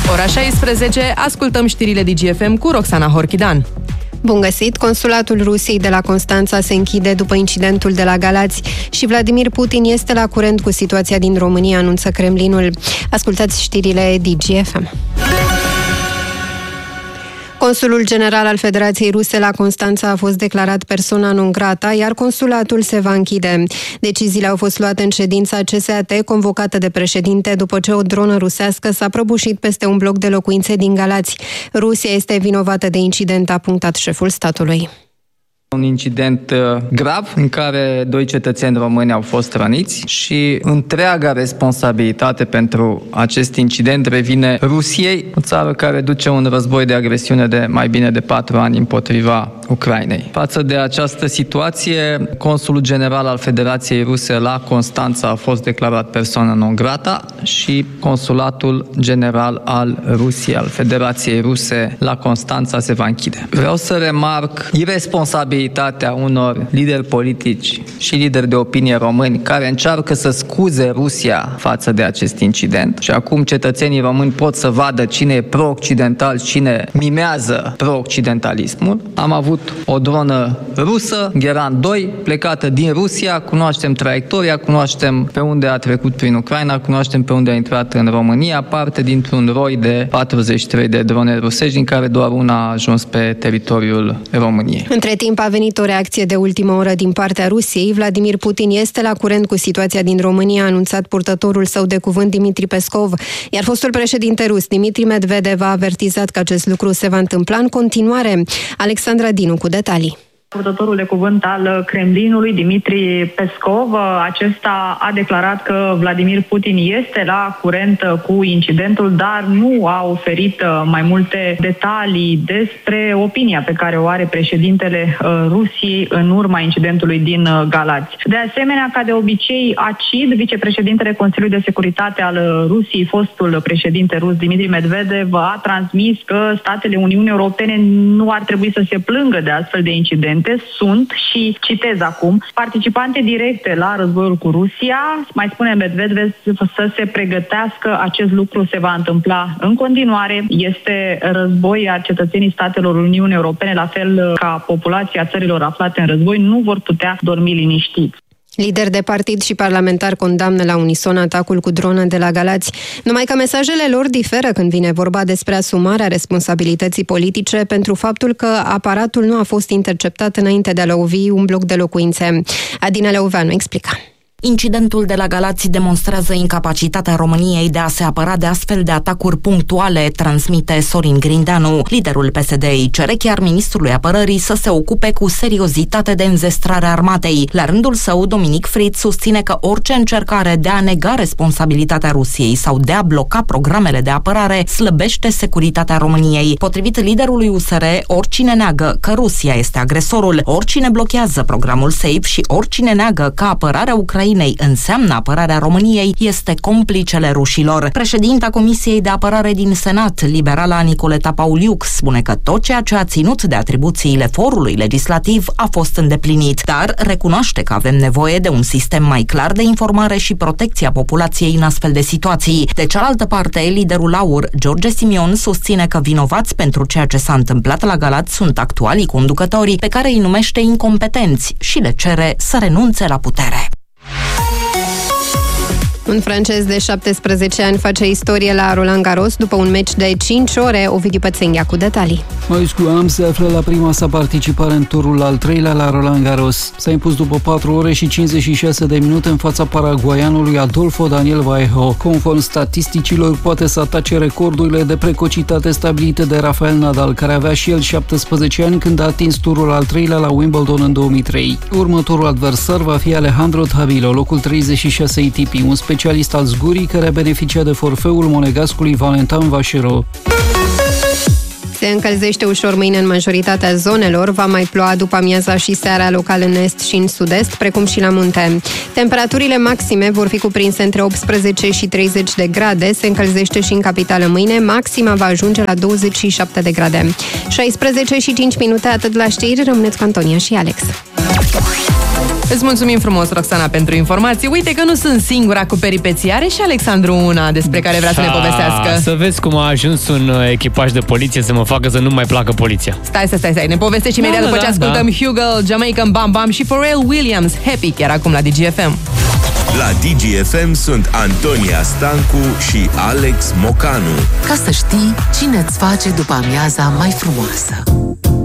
Ora 16, ascultăm știrile DGFM cu Roxana Horchidan. Bun găsit! Consulatul Rusiei de la Constanța se închide după incidentul de la Galați și Vladimir Putin este la curent cu situația din România, anunță Kremlinul. Ascultați știrile DGFM. Consulul general al Federației Ruse la Constanța a fost declarat persona non grata, iar consulatul se va închide. Deciziile au fost luate în ședința CSAT, convocată de președinte, după ce o dronă rusească s-a prăbușit peste un bloc de locuințe din Galați. Rusia este vinovată de incident, a punctat șeful statului. Un incident grav în care 2 cetățeni români au fost răniți și întreaga responsabilitate pentru acest incident revine Rusiei, o țară care duce un război de agresiune de mai bine de 4 ani împotriva Ucrainei. Față de această situație, consulul general al Federației Ruse la Constanța a fost declarat persoană non grata și consulatul general al Rusiei, al Federației Ruse la Constanța se va închide. Vreau să remarc irresponsabilitatea unor lideri politici și lideri de opinie români care încearcă să scuze Rusia față de acest incident. Și acum cetățenii români pot să vadă cine e pro-occidental, cine mimează pro-occidentalismul. Am avut o dronă rusă, Gheran 2, plecată din Rusia, cunoaștem traiectoria, cunoaștem pe unde a trecut prin Ucraina, cunoaștem pe unde a intrat în România, parte dintr-un roi de 43 de drone rusești, din care doar una a ajuns pe teritoriul României. Între timp a venit o reacție de ultimă oră din partea Rusiei. Vladimir Putin este la curent cu situația din România, a anunțat purtătorul său de cuvânt Dmitri Peskov, iar fostul președinte rus Dmitri Medvedev a avertizat că acest lucru se va întâmpla în continuare. Alexandra Dinu cu detalii. Purtătorul de cuvânt al Kremlinului, Dmitri Peskov, acesta a declarat că Vladimir Putin este la curent cu incidentul, dar nu a oferit mai multe detalii despre opinia pe care o are președintele Rusiei în urma incidentului din Galați. De asemenea, ca de obicei, acid, vicepreședintele Consiliului de Securitate al Rusiei, fostul președinte rus Dmitri Medvedev, a transmis că statele Uniunii Europene nu ar trebui să se plângă de astfel de incidente. Sunt, și citez acum, participante directe la războiul cu Rusia. Mai spune Medvedev să se pregătească, acest lucru se va întâmpla în continuare. Este război, a cetățenii statelor Uniunii Europene, la fel ca populația țărilor aflate în război, nu vor putea dormi liniștiți. Lideri de partid și parlamentar condamnă la unison atacul cu dronă de la Galați, numai că mesajele lor diferă când vine vorba despre asumarea responsabilității politice pentru faptul că aparatul nu a fost interceptat înainte de a lovi un bloc de locuințe. Adina Leoveanu explică. Incidentul de la Galați demonstrează incapacitatea României de a se apăra de astfel de atacuri punctuale, transmite Sorin Grindeanu. Liderul PSD îi cere chiar ministrului apărării să se ocupe cu seriozitate de înzestrarea armatei. La rândul său, Dominic Frit susține că orice încercare de a nega responsabilitatea Rusiei sau de a bloca programele de apărare slăbește securitatea României. Potrivit liderului USR, oricine neagă că Rusia este agresorul, oricine blochează programul SAFE și oricine neagă că apărarea Ucrainei înseamnă apărarea României este complicele rușilor. Președinta Comisiei de Apărare din Senat, liberala Nicoleta Pauliuc, spune că tot ceea ce a ținut de atribuțiile forului legislativ a fost îndeplinit, dar recunoaște că avem nevoie de un sistem mai clar de informare și protecția populației în astfel de situații. De cealaltă parte, liderul AUR, George Simion, susține că vinovați pentru ceea ce s-a întâmplat la Galați sunt actualii conducători, pe care îi numește incompetenți și le cere să renunțe la putere. Un francez de 17 ani face istorie la Roland Garros după un meci de 5 ore. Ovidiu Pățenghea cu detalii. Marius Cuam se află la prima sa participare în turul al 3-lea la Roland Garros. S-a impus după 4 ore și 56 de minute în fața paraguaianului Adolfo Daniel Vallejo. Conform statisticilor, poate să atace recordurile de precocitate stabilite de Rafael Nadal, care avea și el 17 ani când a atins turul al 3-lea la Wimbledon în 2003. Următorul adversar va fi Alejandro Tabilo, locul 36 ATP, un specialist al zgurii care a beneficiat de forfeul monegascului Valentin Vachereau. Se încălzește ușor mâine în majoritatea zonelor, va mai ploua după amiaza și seara local în est și în sud-est, precum și la munte. Temperaturile maxime vor fi cuprinse între 18 și 30 de grade, se încălzește și în capitală mâine, maxima va ajunge la 27 de grade. 16 și 5 minute, atât la știri, rămâneți cu Antonia și Alex. Îți mulțumim frumos, Roxana, pentru informații. Uite că nu sunt singura cu peripeții. Are și Alexandru una despre care vrea să ne povestească. Să vezi cum a ajuns un echipaj de poliție să mă facă să nu mai placă poliția. Stai. Ne povestești imediat după ce ascultăm Hugo, Jamaican Bam Bam și Pharrell Williams, Happy, chiar acum la DGFM. La DGFM sunt Antonia Stancu și Alex Mocanu. Ca să știi cine îți face după amiaza mai frumoasă.